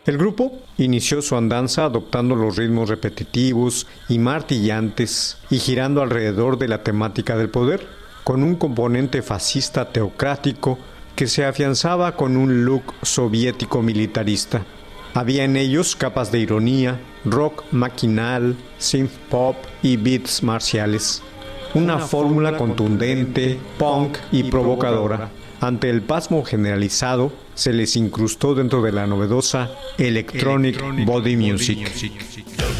El grupo inició su andanza adoptando los ritmos repetitivos y martillantes y girando alrededor de la temática del poder, con un componente fascista teocrático que se afianzaba con un look soviético militarista. Había en ellos capas de ironía, rock maquinal, synth pop y beats marciales. Una fórmula contundente, punk y provocadora. Ante el pasmo generalizado, se les incrustó dentro de la novedosa Electronic Body Music.